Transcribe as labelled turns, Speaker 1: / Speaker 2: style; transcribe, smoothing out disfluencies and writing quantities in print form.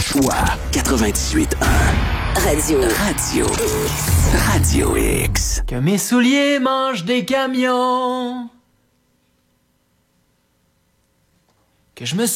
Speaker 1: Choix 98.1. Radio X.
Speaker 2: Que mes souliers mangent des camions. Que je me